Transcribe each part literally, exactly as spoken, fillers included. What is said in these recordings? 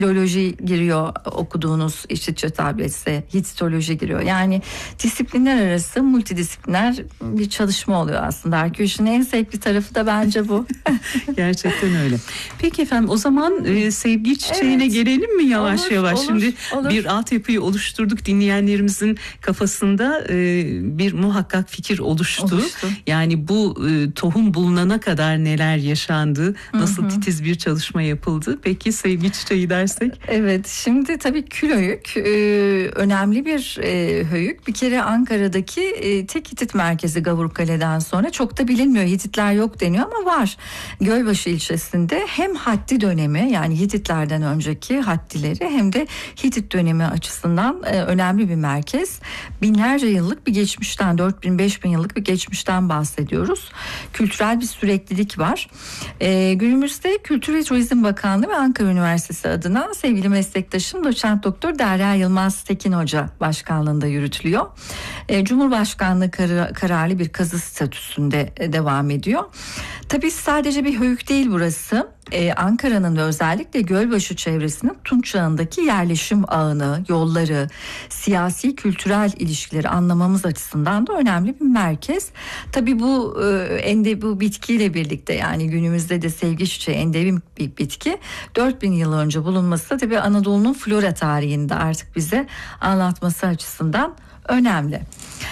Biyoloji giriyor okuduğunuz İşitçe tabletse, histoloji giriyor. Yani disiplinler arası multidisipliner bir çalışma oluyor aslında. Arkeolojinin en zevkli tarafı da bence bu. Gerçekten öyle. Peki efendim, o zaman e, sevgi çiçeğine evet. gelelim mi yavaş olur, yavaş? Olur, Şimdi olur. Bir altyapıyı oluşturduk. Dinleyenlerimizin kafasında e, bir muhakkak fikir oluştu. oluştu. Yani bu e, tohum bulunana kadar neler yaşandı, nasıl hı hı. titiz bir çalışma yapıldı. Peki sevgi çiçeği dersek? Evet, şimdi tabii Külhöyük e, önemli bir e, höyük. Bir kere Ankara'daki e, tek Hitit merkezi Gavurkale'den sonra çok da bilinmiyor. Hititler yok deniyor ama var. Gölbaşı ilçesinde hem Hatti dönemi, yani Hititlerden önceki Hattileri, hem de Hitit dönemi açısından e, önemli bir merkez. Binlerce yıllık bir geçmişten, dört bin beş bin yıllık bir geçmişten bahsediyoruz. Kültürel bir süreklilik var. E, günümüzde Kültür ve Turizm Bakanlığı ve Ankara Üniversitesi adına sevgili meslektaşım Doçent Doktor Derya Yılmaz Tekin Hoca başkanlığında yürütülüyor. E, Cumhurbaşkanlığı kar- kararlı bir kazı statüsünde e, devam ediyor. Tabii sadece bir höyük değil burası. Ee, Ankara'nın ve özellikle Gölbaşı çevresinin Tunç Çağı'ndaki yerleşim ağını, yolları, siyasi kültürel ilişkileri anlamamız açısından da önemli bir merkez. Tabii bu e, ende bu bitkiyle birlikte, yani günümüzde de sevgi çiçeği endemik bir bitki. dört bin yıl önce bulunması da tabii Anadolu'nun flora tarihinde artık bize anlatması açısından önemli.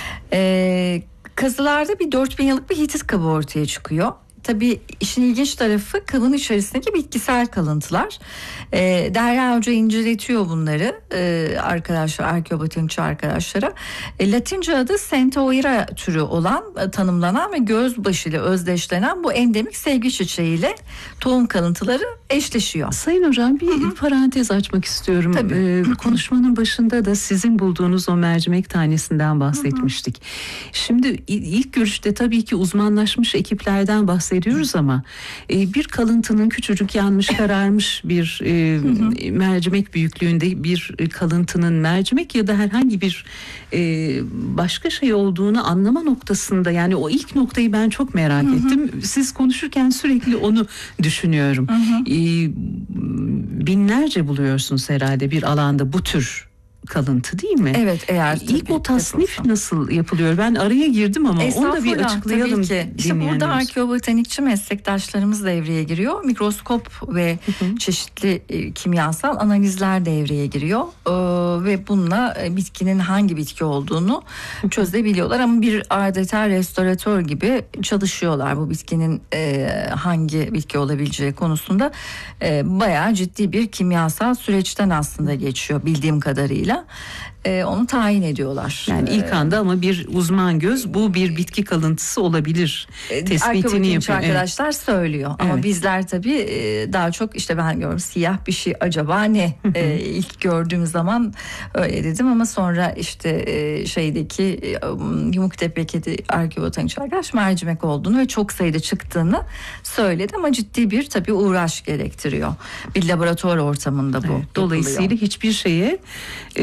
Ee, kazılarda bir dört bin yıllık bir Hitit kabı ortaya çıkıyor. Tabii işin ilginç tarafı kabın içerisindeki bitkisel kalıntılar. E, Derya Hoca inceletiyor bunları e, arkadaşlar, arkeobotanikçi arkadaşlara. E, Latince adı Centauira türü olan, e, tanımlanan ve gözbaşı ile özdeşlenen bu endemik sevgi çiçeğiyle tohum kalıntıları eşleşiyor. Sayın hocam, bir Hı-hı. parantez açmak istiyorum. Ee, konuşmanın başında da sizin bulduğunuz o mercimek tanesinden bahsetmiştik. Hı-hı. Şimdi ilk görüşte tabii ki uzmanlaşmış ekiplerden bahsediyoruz ama e, bir kalıntının küçücük yanmış kararmış bir e, mercimek büyüklüğünde bir kalıntının mercimek ya da herhangi bir e, başka şey olduğunu anlama noktasında, yani o ilk noktayı ben çok merak Hı-hı. ettim. Siz konuşurken sürekli onu düşünüyorum. E, binlerce buluyorsunuz herhalde bir alanda bu tür kalıntı, değil mi? Evet, eğer ilk o tasnif yapılsa. Nasıl yapılıyor? Ben araya girdim ama onu da bir açıklayalım. İşte burada arkeobotanikçi meslektaşlarımız devreye giriyor. Mikroskop ve hı hı. çeşitli e, kimyasal analizler devreye giriyor. E, ve bununla e, bitkinin hangi bitki olduğunu çözebiliyorlar. Ama bir adeta restoratör gibi çalışıyorlar. Bu bitkinin e, hangi bitki olabileceği konusunda e, bayağı ciddi bir kimyasal süreçten aslında geçiyor bildiğim kadarıyla. Ee, onu tayin ediyorlar. Yani ilk anda ama bir uzman göz bu bir bitki kalıntısı olabilir tespitini yapıyor. Arkadaşlar evet. söylüyor ama evet. bizler tabii daha çok işte ben gördüm siyah bir şey acaba ne ee, ilk gördüğüm zaman öyle dedim ama sonra işte şeydeki Yumuktepe'deki arkeobotanikçi arkadaş mercimek olduğunu ve çok sayıda çıktığını söyledi ama ciddi bir tabii uğraş gerektiriyor. Bir laboratuvar ortamında bu. Evet, dolayısıyla hiçbir şeye e,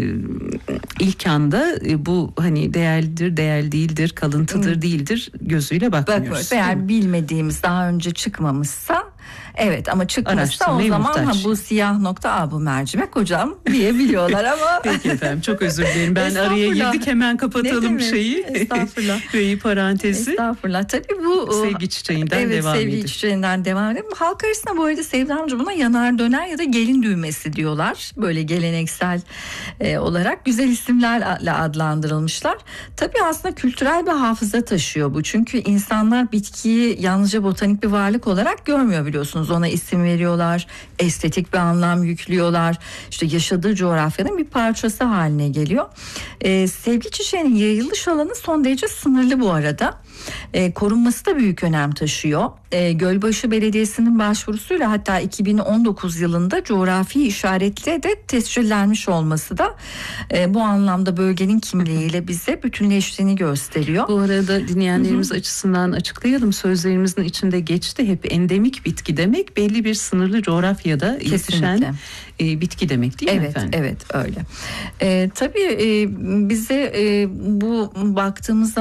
ilk anda e, bu hani değerlidir, değerli değildir, kalıntıdır, hmm. değildir gözüyle bakmıyoruz. Bakmıyoruz. Eğer bilmediğimiz daha önce çıkmamışsa evet, ama çıkmışsa o zaman ha, bu siyah nokta a bu mercimek hocam diyebiliyorlar ama. Peki efendim, çok özür dilerim. Ben araya girdik, hemen kapatalım şeyi. Estağfurullah. Ve parantezi. Estağfurullah. Tabii bu sevgi çiçeğinden evet, devam edelim. Evet, sevgi çiçeğinden devam edelim. Halk arasında bu arada Sevda amca buna yanar döner ya da gelin düğmesi diyorlar. Böyle geleneksel e, olarak güzel isimlerle adlandırılmışlar. Tabii aslında kültürel bir hafıza taşıyor bu. Çünkü insanlar bitkiyi yalnızca botanik bir varlık olarak görmüyor, biliyorsunuz. Ona isim veriyorlar, estetik bir anlam yüklüyorlar. İşte yaşadığı coğrafyanın bir parçası haline geliyor. Ee, sevgi çiçeğinin yayılış alanı son derece sınırlı bu arada. Ee, korunması da büyük önem taşıyor. Ee, Gölbaşı Belediyesi'nin başvurusuyla hatta iki bin on dokuz yılında coğrafi işaretle de tescillenmiş olması da e, bu anlamda bölgenin kimliğiyle bize bütünleştiğini gösteriyor. Bu arada dinleyenlerimiz Hı-hı. açısından açıklayalım. Sözlerimizin içinde geçti hep, endemik bitki demek belli bir sınırlı coğrafyada yetişen e, bitki demek, değil evet, mi efendim? Evet, öyle. E, tabii e, bize e, bu baktığımız zaman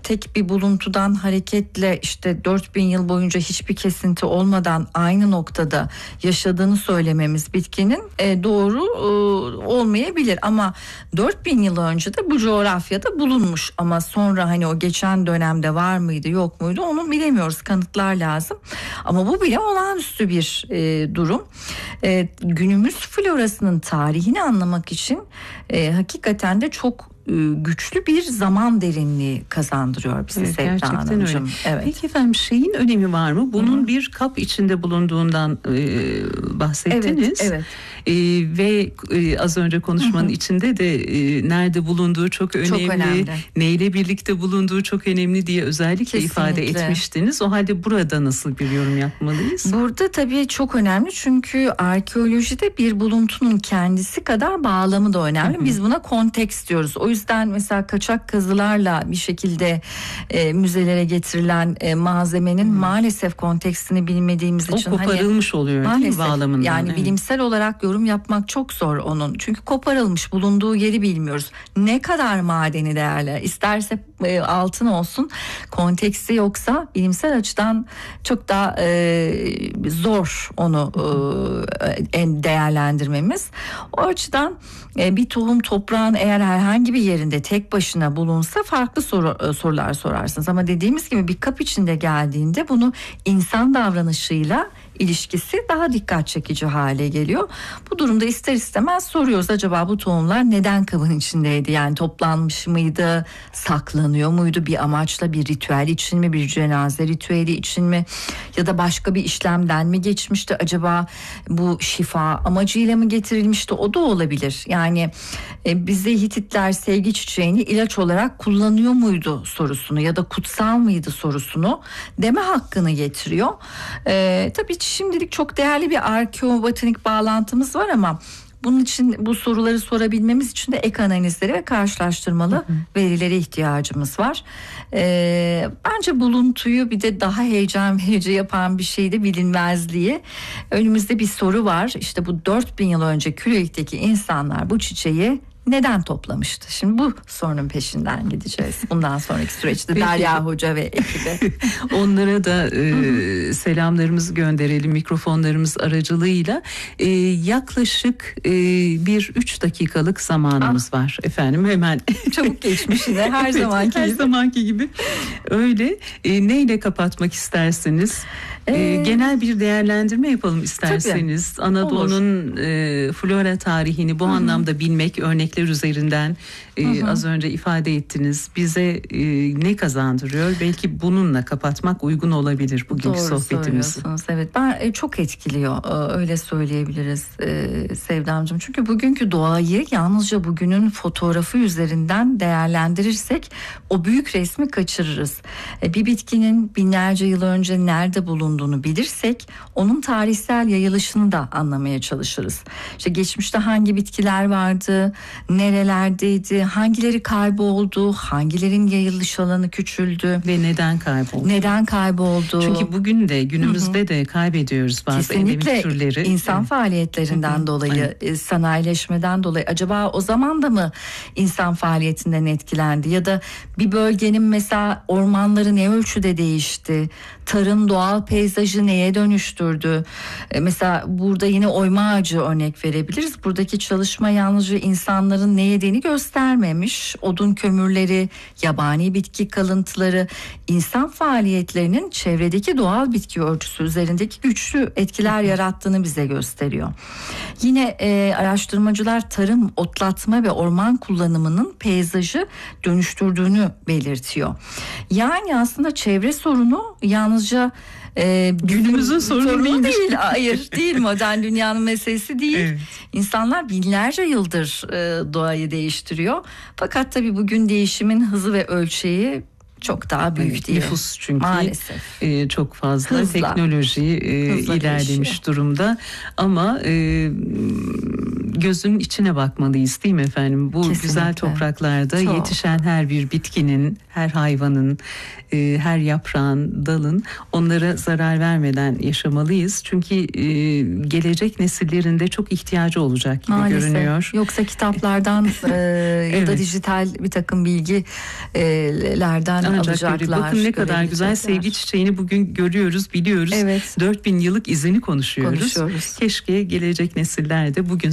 tek bir buluntudan hareketle işte dört bin yıl boyunca hiçbir kesinti olmadan aynı noktada yaşadığını söylememiz bitkinin e, doğru e, olmayabilir. Ama dört bin yıl önce de bu coğrafyada bulunmuş, ama sonra hani o geçen dönemde var mıydı yok muydu onu bilemiyoruz, kanıtlar lazım. Ama bu bile olağanüstü bir e, durum. E, günümüz florasının tarihini anlamak için e, hakikaten de çok güçlü bir zaman derinliği kazandırıyor bize, evet, Sevda Hanımcığım. Evet. Peki efendim, şeyin önemi var mı? Bunun Hı-hı. bir kap içinde bulunduğundan e, bahsettiniz. Evet, evet. E, ve e, az önce konuşmanın Hı-hı. içinde de e, nerede bulunduğu çok önemli, çok önemli, neyle birlikte bulunduğu çok önemli diye özellikle Kesinlikle. ifade etmiştiniz. O halde burada nasıl bir yorum yapmalıyız? Burada tabii çok önemli, çünkü arkeolojide bir buluntunun kendisi kadar bağlamı da önemli. Hı-hı. Biz buna kontekst diyoruz. O yüzden mesela kaçak kazılarla bir şekilde e, müzelere getirilen e, malzemenin hmm. maalesef kontekstini bilmediğimiz o için o koparılmış hani, oluyor maalesef, değil mi bağlamından? Yani evet. bilimsel olarak yorum yapmak çok zor onun. Çünkü koparılmış, bulunduğu yeri bilmiyoruz. Ne kadar madeni değerli, isterse e, altın olsun, konteksti yoksa bilimsel açıdan çok daha e, zor onu e, değerlendirmemiz. O açıdan e, bir tohum toprağın eğer herhangi bir yerinde tek başına bulunsa farklı soru, sorular sorarsınız. Ama dediğimiz gibi bir kap içinde geldiğinde bunu insan davranışıyla ilişkisi daha dikkat çekici hale geliyor. Bu durumda ister istemez soruyoruz, acaba bu tohumlar neden kabın içindeydi? Yani toplanmış mıydı, saklanıyor muydu, bir amaçla, bir ritüel için mi, bir cenaze ritüeli için mi, ya da başka bir işlemden mi geçmişti? Acaba bu şifa amacıyla mı getirilmişti? O da olabilir. Yani e, bize Hititler sevgi çiçeğini ilaç olarak kullanıyor muydu sorusunu, ya da kutsal mıydı sorusunu deme hakkını getiriyor. E, tabii şimdilik çok değerli bir arkeobotanik bağlantımız var, ama bunun için, bu soruları sorabilmemiz için de ek analizleri ve karşılaştırmalı hı hı. verilere ihtiyacımız var. Ee, bence buluntuyu bir de daha heyecan verici yapan bir şey de bilinmezliği. Önümüzde bir soru var. İşte bu dört bin yıl önce Küleyük'teki insanlar bu çiçeği neden toplamıştı? Şimdi bu sorunun peşinden gideceğiz. Bundan sonraki süreçte Derya Hoca ve ekibi. Onlara da e, selamlarımızı gönderelim mikrofonlarımız aracılığıyla. E, yaklaşık e, bir üç dakikalık zamanımız ah. var efendim. Hemen çabuk geçmiş yine her evet, zamanki her gibi. zamanki gibi. Öyle. E, neyle kapatmak isterseniz? Ee, Genel bir değerlendirme yapalım isterseniz. Tabii, Anadolu'nun e, flora tarihini bu Hı-hı. anlamda bilmek, örnekler üzerinden e, az önce ifade ettiniz. Bize e, ne kazandırıyor? Belki bununla kapatmak uygun olabilir bugünkü Doğru sohbetimizi. Evet, ben e, çok etkiliyor, öyle söyleyebiliriz e, Sevdamcığım. Çünkü bugünkü doğayı yalnızca bugünün fotoğrafı üzerinden değerlendirirsek o büyük resmi kaçırırız. E, bir bitkinin binlerce yıl önce nerede bulunduğunu olduğunu bilirsek onun tarihsel yayılışını da anlamaya çalışırız. İşte geçmişte hangi bitkiler vardı, nerelerdeydi, hangileri kayboldu, hangilerin yayılış alanı küçüldü ve neden kayboldu? Neden kayboldu? Çünkü bugün de günümüzde Hı-hı. de kaybediyoruz bazı endemik türleri. Kesinlikle insan evet. faaliyetlerinden Hı-hı. dolayı, evet. sanayileşmeden dolayı. Acaba o zaman da mı insan faaliyetinden etkilendi, ya da bir bölgenin mesela ormanları ne ölçüde değişti? Tarım, doğal peyzajı neye dönüştürdü? Ee, mesela burada yine oyma ağacı örnek verebiliriz. Buradaki çalışma yalnızca insanların ne yediğini göstermemiş. Odun kömürleri, yabani bitki kalıntıları, insan faaliyetlerinin çevredeki doğal bitki örtüsü üzerindeki güçlü etkiler yarattığını bize gösteriyor. Yine e, araştırmacılar tarım, otlatma ve orman kullanımının peyzajı dönüştürdüğünü belirtiyor. Yani aslında çevre sorunu yalnızca Ee, günümüzün sorunu, sorunu değil. Hayır, değil, modern dünyanın meselesi değil. Evet. İnsanlar binlerce yıldır e, doğayı değiştiriyor. Fakat tabii bugün değişimin hızı ve ölçeği çok daha büyük evet, değil. Nüfus çünkü maalesef e, çok fazla Hızla. teknoloji e, ilerlemiş değişiyor. durumda. Ama e, gözünün içine bakmalıyız değil mi efendim? Bu Kesinlikle. Güzel topraklarda Çok. yetişen her bir bitkinin, her hayvanın, e, her yaprağın, dalın onlara zarar vermeden yaşamalıyız. Çünkü e, gelecek nesillerin de çok ihtiyacı olacak gibi Maalesef. görünüyor. Yoksa kitaplardan e, ya Evet. da dijital bir takım bilgilerden Ancak alacaklar. göre- bakın ne kadar güzel, sevgi çiçeğini bugün görüyoruz, biliyoruz. Evet. dört bin yıllık izini konuşuyoruz. Konuşuyoruz. Keşke gelecek nesiller de bugün